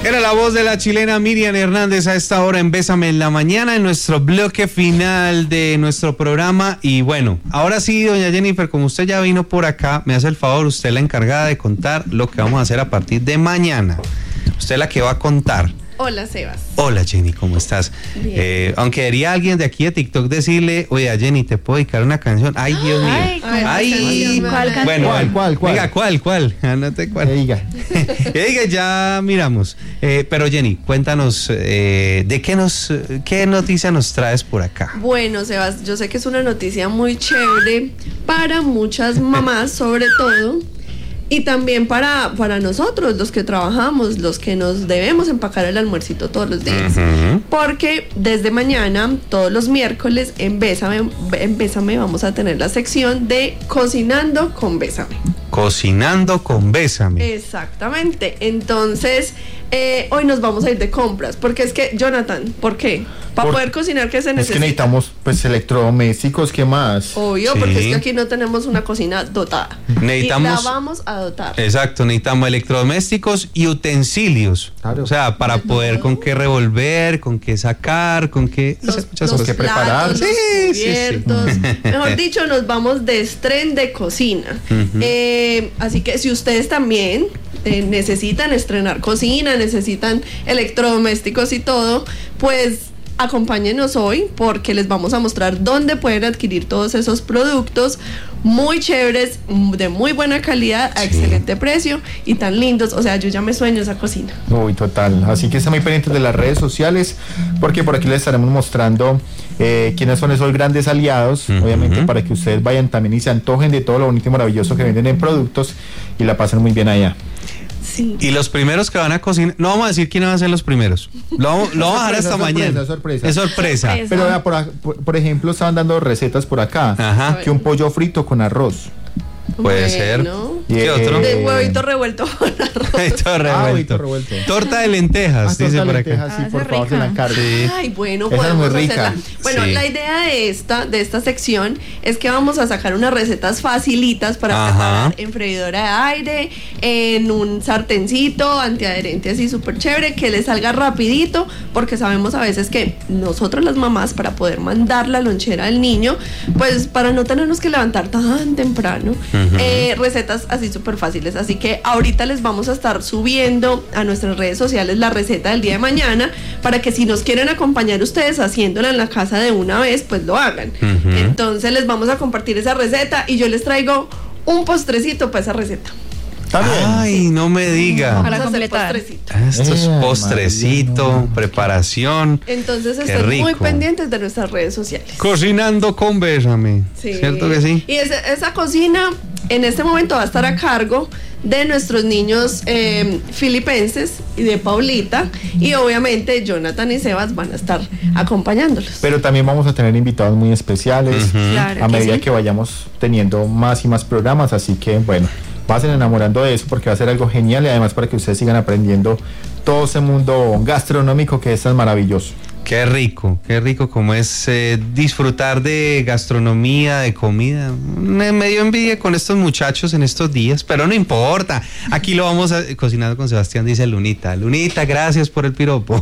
Era la voz de la chilena Miriam Hernández a esta hora en Bésame en la Mañana, en nuestro bloque final de nuestro programa. Y bueno, ahora sí, doña Jennifer, como usted ya vino por acá, me hace el favor, usted es la encargada de contar lo que vamos a hacer a partir de mañana. Usted es la que va a contar. Hola, Sebas. Hola, Jenny, ¿cómo estás? Aunque quería alguien de aquí de TikTok decirle, oye, a Jenny, ¿te puedo dedicar una canción? Ay, Dios mío. ¿Cuál canción? Bueno, ¿Cuál? Diga, ¿cuál? Anote cuál. Diga. Diga, ya miramos. Pero Jenny, cuéntanos, ¿qué noticia nos traes por acá? Bueno, Sebas, yo sé que es una noticia muy chévere para muchas mamás, sobre todo. Y también para nosotros, los que trabajamos, los que nos debemos empacar el almuercito todos los días. Uh-huh. Porque desde mañana, todos los miércoles, en Bésame vamos a tener la sección de Cocinando con Bésame. Cocinando con Bésame. Exactamente. Entonces, hoy nos vamos a ir de compras. Porque es que, Jonathan, ¿por qué? Para poder cocinar, ¿qué se necesita? Es que necesitamos, pues, electrodomésticos, ¿qué más? Obvio, Sí. porque es que aquí no tenemos una cocina dotada. Necesitamos, y la vamos a dotar. Exacto, necesitamos electrodomésticos y utensilios. Claro. O sea, para poder con qué revolver, con qué sacar, con qué hacer muchas los cosas. que preparar. Los cubiertos. Mejor dicho, nos vamos de estreno de cocina. Uh-huh. Así que si ustedes también necesitan estrenar cocina, necesitan electrodomésticos y todo, pues acompáñenos hoy porque les vamos a mostrar dónde pueden adquirir todos esos productos muy chéveres, de muy buena calidad, a excelente precio y tan lindos. O sea, yo ya me sueño esa cocina. Uy, total. Así que estén muy pendientes de las redes sociales porque por aquí les estaremos mostrando quiénes son esos grandes aliados, Uh-huh. obviamente para que ustedes vayan también y se antojen de todo lo bonito y maravilloso que venden en productos y la pasen muy bien allá. Sí. Y los primeros que van a cocinar, no vamos a decir quiénes van a ser los primeros. Lo vamos a dejar hasta mañana. Sorpresa. Es sorpresa. Pero vea, por ejemplo, estaban dando recetas por acá. Ajá. Que un pollo frito con arroz. Puede ser. ¿Qué otro? De huevito revuelto con arroz. Huevito revuelto. Torta de lentejas, dice por acá. Sí, por favor, se la encargo. Sí. Ay, bueno, Esa podemos es muy rica. hacerla. Bueno, Sí. la idea de esta sección es que vamos a sacar unas recetas facilitas para Ajá. preparar en freidora de aire, en un sartencito antiadherente así súper chévere, que le salga rapidito, porque sabemos a veces que nosotros las mamás, para poder mandar la lonchera al niño, pues para no tenernos que levantar tan temprano, recetas así súper fáciles. Así que ahorita les vamos a estar subiendo a nuestras redes sociales la receta del día de mañana, para que si nos quieren acompañar ustedes haciéndola en la casa de una vez, pues lo hagan. Ujú. Entonces les vamos a compartir esa receta y yo les traigo un postrecito para esa receta. También. Ay, no me diga. Vamos Para a hacer completar. postrecito. Esto es postrecito, María, no. preparación. Entonces Qué estén muy rico. pendientes de nuestras redes sociales. Cocinando con Bésame. Sí. ¿Cierto que sí? Y esa cocina en este momento va a estar a cargo de nuestros niños filipenses y de Paulita, y obviamente Jonathan y Sebas van a estar acompañándolos. Pero también vamos a tener invitados muy especiales Claro a que medida sí. que vayamos teniendo más y más programas. Así que, bueno, pasen enamorando de eso porque va a ser algo genial y además para que ustedes sigan aprendiendo todo ese mundo gastronómico que es tan maravilloso. Qué rico como es disfrutar de gastronomía, de comida. Me dio envidia con estos muchachos en estos días, pero no importa. Aquí lo vamos a cocinando con Sebastián, dice Lunita. Lunita, gracias por el piropo.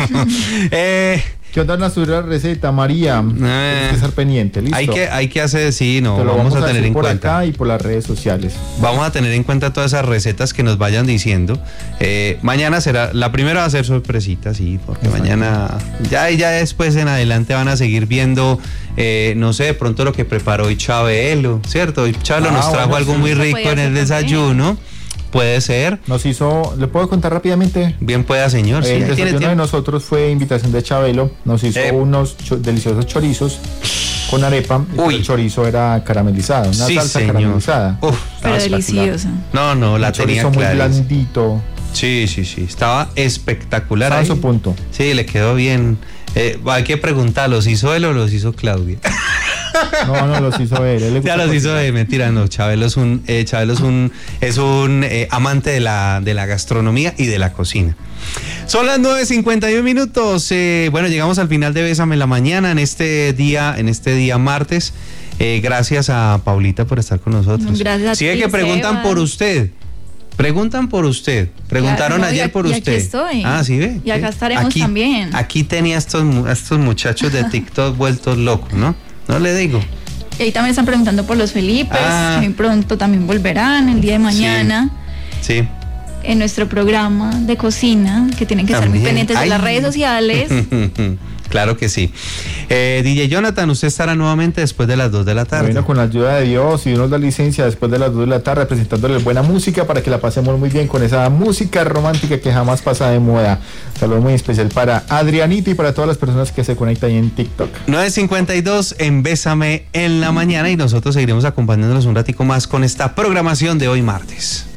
¿Qué onda la receta, María? Tienes que estar pendiente, ¿listo? Hay que hacer, sí, no, Te lo vamos a tener decir en por cuenta. acá y por las redes sociales. Vamos a tener en cuenta todas esas recetas que nos vayan diciendo. Mañana será, la primera va a ser sorpresita, sí, porque Exacto. mañana, ya después en adelante van a seguir viendo, no sé, de pronto lo que preparó hoy Chabelo, ¿cierto? Hoy Chabelo nos trajo bueno, algo sí. muy Eso rico podía en el ser desayuno. Puede ser, Nos hizo, ¿le puedo contar rápidamente? bien pueda, señor. Sí, El ahí tiene desayuno de tiempo. nosotros fue invitación de Chabelo. Nos hizo unos deliciosos chorizos con arepa. Y Uy. el chorizo era caramelizado, una Sí, salsa señor. caramelizada. Uf, Pero estaba espectacular. delicioso. No, la Un tenía chorizo muy clara. blandito. Sí, estaba espectacular. Estaba a ahí. su punto. Sí, le quedó bien. Hay que preguntar, ¿los hizo él o los hizo Claudia? No, los hizo él. Él le Ya gusta los hizo cocinar. mentira, no. Chabelo es un amante de la gastronomía y de la cocina. Son las 9:51 minutos. Bueno, llegamos al final de Bésame en la Mañana en este día martes. Gracias a Paulita por estar con nosotros. Gracias a Sí, ti, que preguntan Sebas. por usted. Preguntan por usted. Preguntaron Claro, ayer por y usted. aquí estoy. Ah, sí ve. Y acá estaremos también. Aquí tenía a estos muchachos de TikTok vueltos locos, ¿no? No le digo. Y ahí también están preguntando por los Felipes, que muy pronto también volverán el día de mañana. Sí. En nuestro programa de cocina, que tienen que estar muy pendientes de las redes sociales. Claro que sí. DJ Jonathan, usted estará nuevamente después de las 2 de la tarde. Bueno, con la ayuda de Dios y nos da licencia después de las 2 de la tarde, presentándole buena música para que la pasemos muy bien con esa música romántica que jamás pasa de moda. Saludo muy especial para Adrianita y para todas las personas que se conectan ahí en TikTok. 9:52 en Bésame en la mañana y nosotros seguiremos acompañándonos un ratico más con esta programación de hoy martes.